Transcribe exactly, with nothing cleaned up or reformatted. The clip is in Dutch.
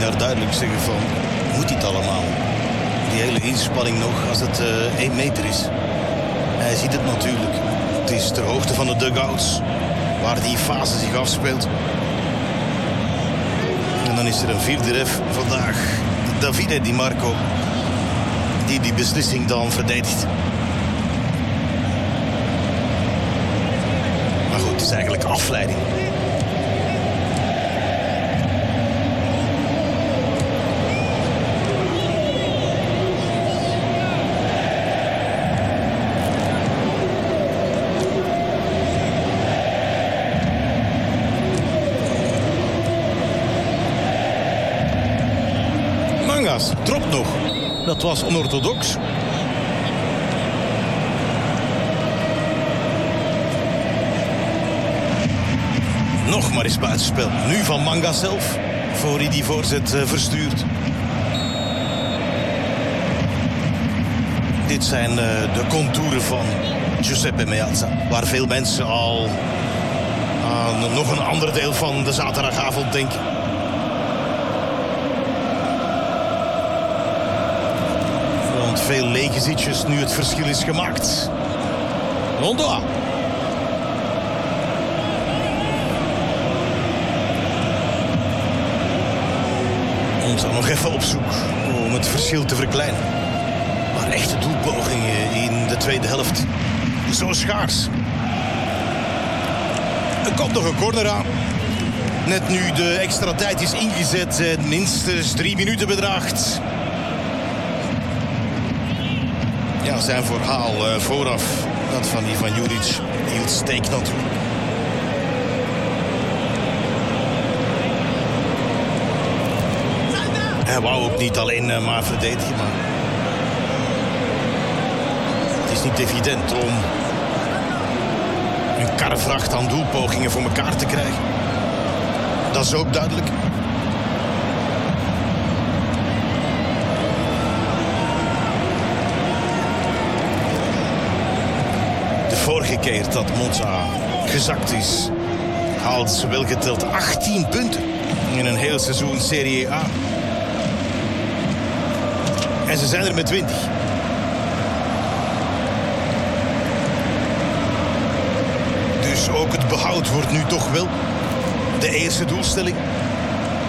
daar duidelijk zeggen van... moet dit allemaal? Die hele inspanning nog als het uh, één meter is. Hij ziet het natuurlijk. Het is ter hoogte van de dugouts waar die fase zich afspeelt. En dan is er een vierde ref vandaag. Davide Di Marco. Die die beslissing dan verdedigt. Maar goed, het is eigenlijk afleiding. Mangas dropt nog. Dat was onorthodox. Nog maar eens buitenspel. Nu van Manga zelf. Voor hij die voorzet uh, verstuurt. Dit zijn uh, de contouren van Giuseppe Meazza. Waar veel mensen al aan nog een ander deel van de zaterdagavond denken. Want veel lege zitjes nu het verschil is gemaakt. Londoa. Ons dan nog even op zoek om het verschil te verkleinen. Maar echte doelpogingen in de tweede helft. Zo schaars. Er komt nog een corner aan. Net nu de extra tijd is ingezet en minstens drie minuten bedraagt. Ja, zijn verhaal uh, vooraf. Dat van Ivan Juric hield steek natuurlijk. Hij wou ook niet alleen uh, maar verdedigen, maar... het is niet evident om een karrevracht aan doelpogingen voor elkaar te krijgen. Dat is ook duidelijk. De vorige keer dat Monza gezakt is, haalden ze wel geteld achttien punten in een heel seizoen Serie A. En ze zijn er met twintig. Dus ook het behoud wordt nu toch wel de eerste doelstelling.